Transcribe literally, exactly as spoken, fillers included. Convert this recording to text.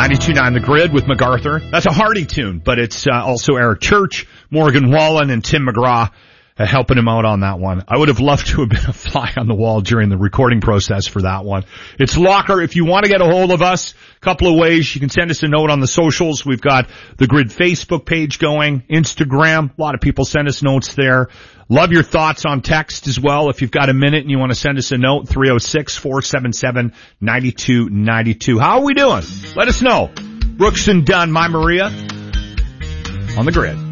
ninety-two point nine The Grid with MacArthur. That's a Hardy tune, but it's uh, also Eric Church, Morgan Wallen, and Tim McGraw uh, helping him out on that one. I would have loved to have been a fly on the wall during the recording process for that one. It's Locker. If you want to get a hold of us, a couple of ways. You can send us a note on the socials. We've got the Grid Facebook page going, Instagram. A lot of people send us notes there. Love your thoughts on text as well. If you've got a minute and you want to send us a note, three oh six, four seven seven, nine two nine two. How are we doing? Let us know. Brooks and Dunn, my Maria, on The Grid.